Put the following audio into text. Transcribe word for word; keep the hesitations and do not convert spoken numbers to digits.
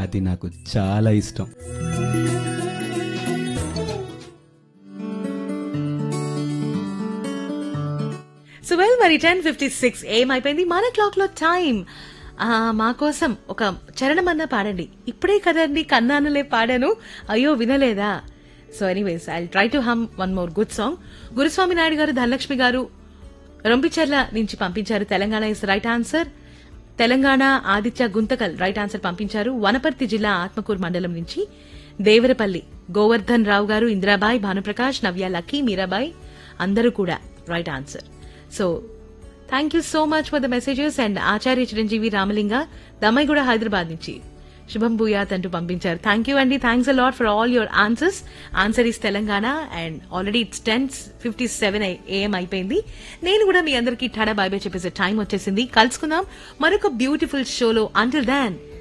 అది నాకు చాలా ఇష్టం. సో వెల్ మరి టెన్ ఫిఫ్టీ సిక్స్ ఏమైపోయింది మన క్లాక్ లో టైం. మా కోసం ఒక చరణమన్నా పాడండి. ఇప్పుడే కదండి కన్నానులే పాడాను, అయ్యో వినలేదా? So anyways I try to hum one more good song. గురుస్వామి నాయుడు గారు, ధనలక్ష్మి గారు రొంపిచెర్ల నుంచి పంపించారు. Telangana is right answer. Telangana Aditya Guntakal right answer పంపించారు. వనపర్తి జిల్లా ఆత్మకూరు మండలం నుంచి దేవరపల్లి గోవర్ధన్ రావు గారు, ఇందిరాబాయ్, భానుప్రకాష్, నవ్య, లక్కీ, మీరాబాయ్ అందరూ కూడా right answer. So thank you so much for the messages. And ఆచార్య చిరంజీవి రామలింగ దమ్మాయిగూడ హైదరాబాద్ నుంచి శుభం భూయాత్ అంటూ పంపించారు. థ్యాంక్ యూ అండి, thanks a lot for all your answers. Answer is Telangana. And already it's ten fifty seven AM అయిపోయింది. నేను కూడా మీ అందరికీ టాడా బై బై చెప్పేసే టైం వచ్చేసింది. కలుసుకుందాం మరొక బ్యూటిఫుల్ షోలో. Until then